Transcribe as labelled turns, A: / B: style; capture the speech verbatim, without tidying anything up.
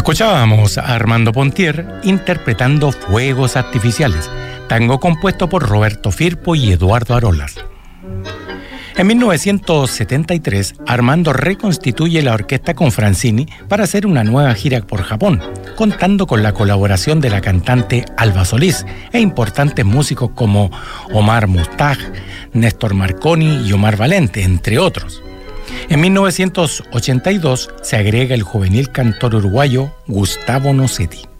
A: Escuchábamos a Armando Pontier interpretando Fuegos Artificiales, tango compuesto por Roberto Firpo y Eduardo Arolas. En mil novecientos setenta y tres, Armando reconstituye la orquesta con Francini para hacer una nueva gira por Japón, contando con la colaboración de la cantante Alba Solís e importantes músicos como Omar Mustag, Néstor Marconi y Omar Valente, entre otros. En mil novecientos ochenta y dos se agrega el juvenil cantor uruguayo Gustavo Nocetti.